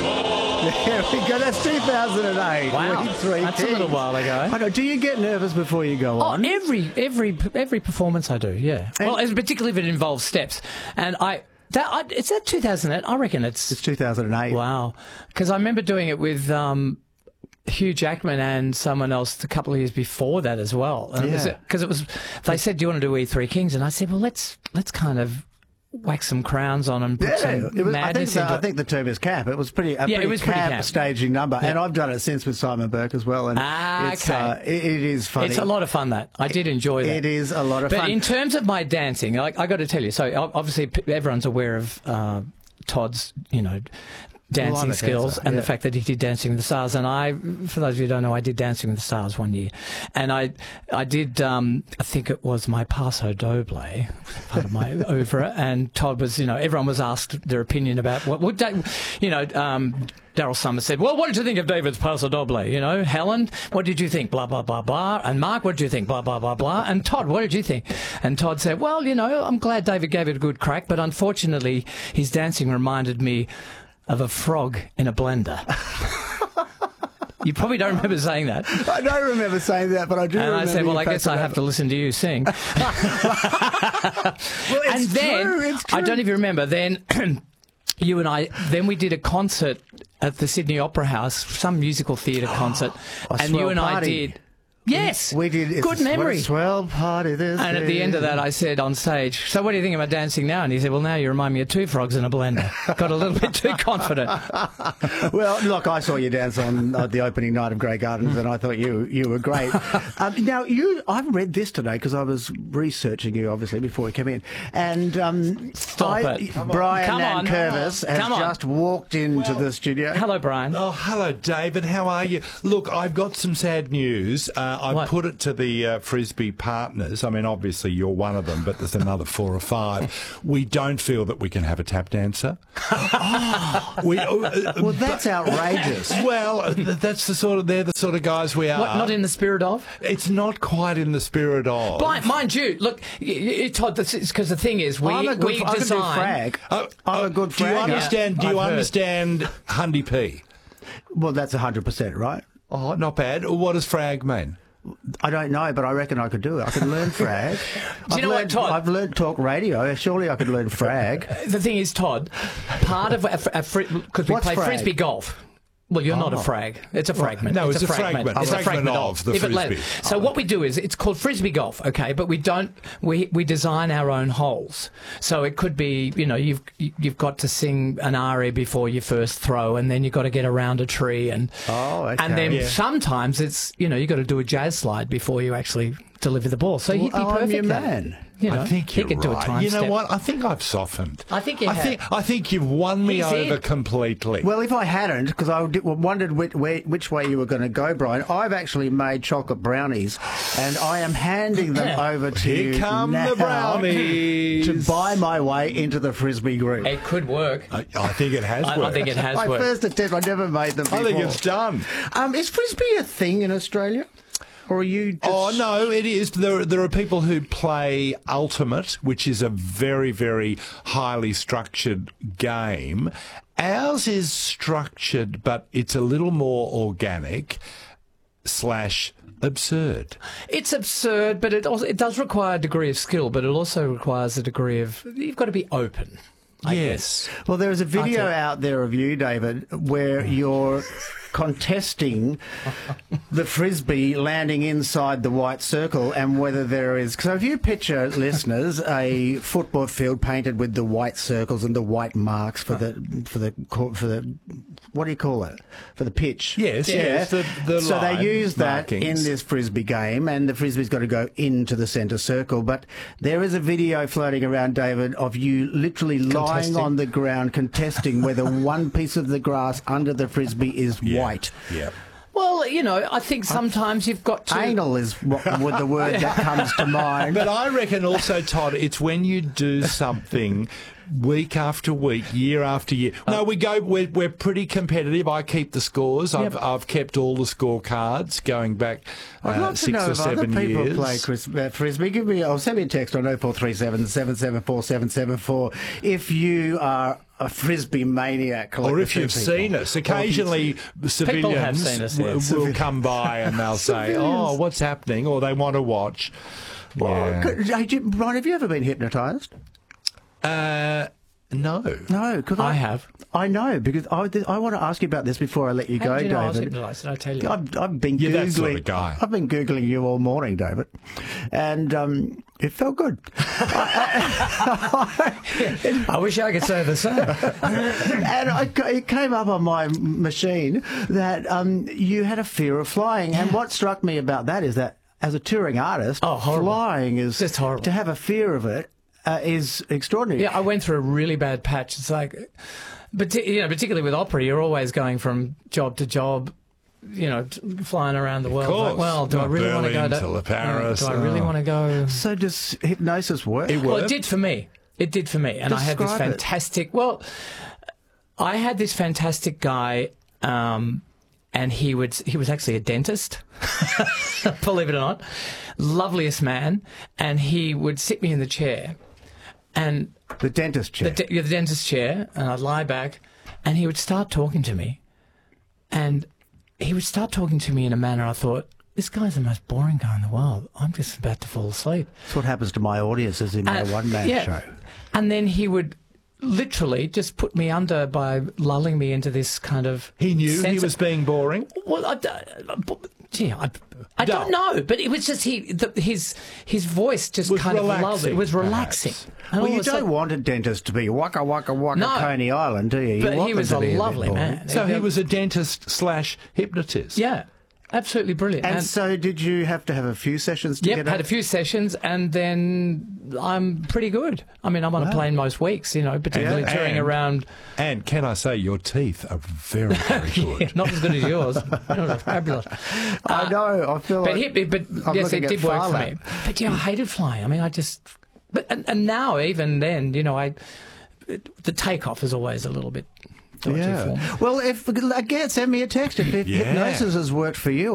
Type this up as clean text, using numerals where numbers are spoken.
There we go. That's 2008. Wow, We Three that's a little Kings. while ago. I know. Do you get nervous before you go on? Every performance I do, yeah. And- Well, particularly if it involves steps. And is that 2008? I reckon it's... It's 2008. Wow. Because I remember doing it with Hugh Jackman and someone else a couple of years before that as well. Yeah. Because they said, do you want to do We Three Kings? And I said, well, let's kind of whack some crowns on and put some madness into I it. think the term is cap. It was pretty cap. staging number. Yeah. And I've done it since with Simon Burke as well. And okay. it is funny. It's a lot of fun, that. I did enjoy that. It is a lot of fun. But in terms of my dancing, I got to tell you, so obviously everyone's aware of Todd's, dancing skills and the fact that he did Dancing with the Stars. And for those of you who don't know, I did Dancing with the Stars one year. And I did, I think it was my Paso Doble, part of my oeuvre. And Todd was, everyone was asked their opinion about Daryl Summers said, well, what did you think of David's Paso Doble? Helen, what did you think? Blah, blah, blah, blah. And Mark, what did you think? Blah, blah, blah, blah. And Todd, what did you think? And Todd said, well, I'm glad David gave it a good crack, but unfortunately his dancing reminded me of a frog in a blender. You probably don't remember saying that. I don't remember saying that, but I do remember. And I said, well, I guess I have to listen to you sing. Well, it's true. I don't even remember, then you and I, then we did a concert at the Sydney Opera House, some musical theatre concert, and you and I did... Yes, we did. Good memory. Swell party this. And at the end of that, I said on stage, so what do you think about dancing now? And he said, well, now you remind me of two frogs in a blender. Got a little bit too confident. Well, look, I saw you dance on the opening night of Grey Gardens, and I thought you were great. Now, I've read this today because I was researching you, obviously, before we came in. And Brian Nankervis has just walked into the studio. Hello, Brian. Oh, hello, David. How are you? Look, I've got some sad news. I've put it to the Frisbee partners. I mean, obviously you're one of them, but there's another 4 or 5. We don't feel that we can have a tap dancer. Well, that's outrageous. Well, they're the sort of guys we are. What, not in the spirit of? It's not quite in the spirit of. Mind you, look, Todd, because the thing is, we design... I'm a good frag. Do you understand Hundy P? Well, that's 100%, right? Oh, not bad. What does frag mean? I don't know, but I reckon I could do it. I could learn frag. Do you know what, Todd? I've learned talk radio. Surely I could learn frag. The thing is, Todd, part of because we play Frisbee golf. Well, you're not a frag. It's a fragment. No, it's a fragment. It's a fragment of the Frisbee. So what we do is, it's called Frisbee golf, okay? But we don't. We design our own holes. So it could be, you've got to sing an aria before you first throw, and then you've got to get around a tree, and then sometimes it's you've got to do a jazz slide before you actually deliver the ball. So he'd be perfect. Your man. I think you're could do a right. time You know step. what? I think I've softened. I think you have. I think you've won me over completely. Well, if I hadn't, because I wondered which way you were going to go, Brian, I've actually made chocolate brownies, and I am handing them over to you Here come now the brownies. to buy my way into the Frisbee group. It could work. I think it has worked. I think it has My worked. first attempt, I never made them before. I think it's done. Is Frisbee a thing in Australia? Or are you just... Oh, no, it is. There are people who play Ultimate, which is a very, very highly structured game. Ours is structured, but it's a little more organic / absurd. It's absurd, but it does require a degree of skill, but it also requires a degree of... You've got to be open. I guess. Well, there is a video out there of you, David, where you're contesting the Frisbee landing inside the white circle, and whether there is... So if you picture, listeners, a football field painted with the white circles and the white marks for the what do you call it? For the pitch. Yes. The so line they use that markings in this Frisbee game, and the Frisbee's got to go into the centre circle. But there is a video floating around, David, of you literally lying on the ground contesting whether one piece of the grass under the Frisbee is white. Yeah. Well, I think sometimes you've got to... Anal is with the word that comes to mind. But I reckon also, Todd, it's when you do something week after week, year after year. No, we're pretty competitive. I keep the scores. I've kept all the scorecards going back 6 or 7 years. People play Frisbee. Send me a text on 0437 774 774 if you are a frisbee maniac. Or if you've seen us, occasionally civilians seen us, will come by and they'll say, "Oh, what's happening?" Or they want to watch. Well, Brian, have you ever been hypnotised? No. No, because I have. I know, because I want to ask you about this before I let you go, How did you know I was David. hypnotised? Did I tell you? I've been You're Googling. that sort of guy. I've been Googling you all morning, David, and it felt good. I wish I could say the same. And it came up on my machine that you had a fear of flying. And what struck me about that is that as a touring artist, flying is just horrible. To have a fear of it is extraordinary. Yeah, I went through a really bad patch. It's like, but particularly with opera, you're always going from job to job. Flying around the world. Of course. Like, well, do I really want to go to Paris? Do I really want to go? So does hypnosis work? Well, it did for me. And I had this fantastic. Well, I had this fantastic guy, and he was actually a dentist. Believe it or not, loveliest man, and he would sit me in the chair, and the dentist chair. The dentist chair, and I'd lie back, and he would start talking to me, and he would start talking to me in a manner I thought, this guy's the most boring guy in the world. I'm just about to fall asleep. That's what happens to my audiences in my one-man show. And then he would literally just put me under by lulling me into this kind of... He knew he was being boring? Well, I don't know, but it was just his voice just was kind relaxing, of lulled. It was relaxing. Well, you don't want a dentist to be waka waka waka Coney Island, do you? But he was a lovely man. So he was a dentist/hypnotist. Yeah, absolutely brilliant. And so did you have to have a few sessions to get had a few sessions, and then I'm pretty good. I mean, I'm on a plane most weeks, particularly touring around. And can I say, your teeth are very, very good. Not as good as yours. Fabulous. I know. I feel but like... yes, it did work for me. But, I hated flying. I mean, I just... And now, even then, the takeoff is always a little bit dodgy for me. Well, again, send me a text if hypnosis has worked for you.